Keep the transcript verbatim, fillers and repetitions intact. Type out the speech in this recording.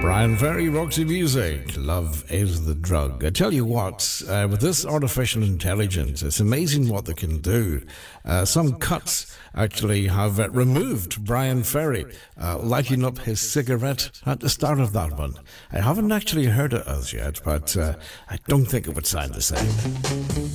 Bryan Ferry, Roxy Music, Love is the Drug. I tell you what, uh, with this artificial intelligence, it's amazing what they can do. Uh, some cuts actually have uh, removed Bryan Ferry, uh, lighting up his cigarette at the start of that one. I haven't actually heard it as yet, but uh, I don't think it would sound the same.